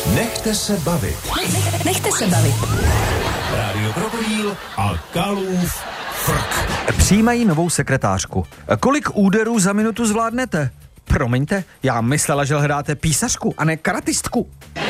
Nechte se bavit. Nechte se bavit. Rádio Krokodýl a Kalův frk. Přijímají novou sekretářku. Kolik úderů za minutu zvládnete? Promiňte, já myslela, že hráte písařku a ne karatistku.